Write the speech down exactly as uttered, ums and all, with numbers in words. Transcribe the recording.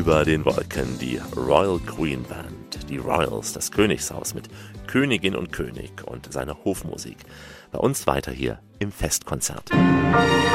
über den Wolken, die Royal Queen Band, die Royals, das Königshaus mit Königin und König und seiner Hofmusik. Bei uns weiter hier im Festkonzert.